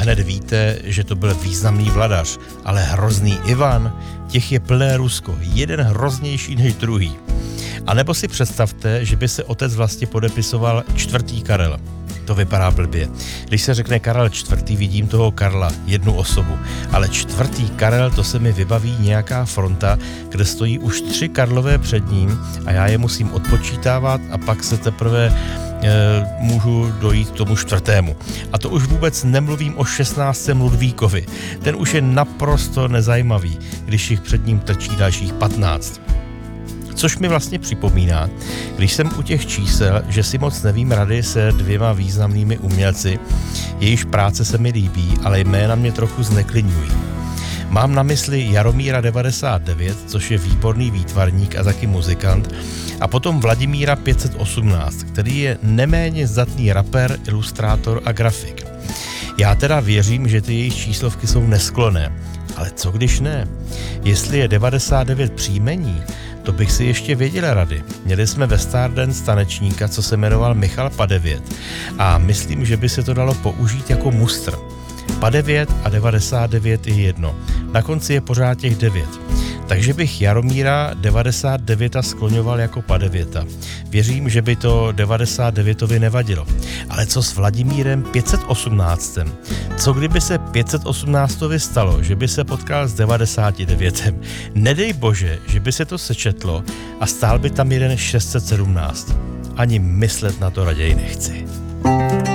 hned víte, že to byl významný vladař, ale hrozný Ivan, těch je plné Rusko, jeden hroznější než druhý. A nebo si představte, že by se otec vlastně podepisoval 4. Karel. To vypadá blbě. Když se řekne Karel IV., vidím toho Karla, jednu osobu. Ale 4. Karel, to se mi vybaví nějaká fronta, kde stojí už 3 Karlové před ním a já je musím odpočítávat a pak se teprve můžu dojít k tomu 4. A to už vůbec nemluvím o 16. Ludvíkovi. Ten už je naprosto nezajímavý, když jich před ním trčí dalších 15. Což mi vlastně připomíná, když jsem u těch čísel, že si moc nevím rady se 2 významnými umělci, jejichž práce se mi líbí, ale jména mě trochu zneklidňují. Mám na mysli Jaromíra 99, což je výborný výtvarník a taky muzikant, a potom Vladimíra 518, který je neméně zdatný rapper, ilustrátor a grafik. Já teda věřím, že ty jejich číslovky jsou nesklonné, ale co když ne? Jestli je 99 příjmení, to bych si ještě věděl rady. Měli jsme ve Stardance tanečníka, co se jmenoval Michal Padevět a myslím, že by se to dalo použít jako mustr. Padevět a 99 je jedno. Na konci je pořád těch 9. Takže bych Jaromíra 99 skloňoval jako Padevěta. Věřím, že by to 99 nevadilo. Ale co s Vladimírem 518? Co kdyby se 518 stalo, že by se potkal s 99? Nedej bože, že by se to sečetlo a stál by tam jeden 617. Ani myslet na to raději nechci.